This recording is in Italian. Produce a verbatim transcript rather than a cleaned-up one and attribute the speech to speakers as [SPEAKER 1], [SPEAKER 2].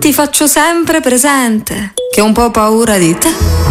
[SPEAKER 1] ti faccio sempre presente che ho un po' paura di te.